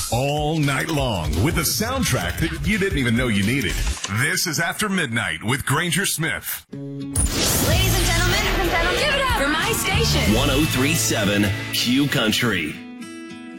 all night long with the soundtrack that you didn't even know you needed. This is After Midnight with Granger Smith. Ladies and gentlemen, give it up for my station. 1037 Q Country.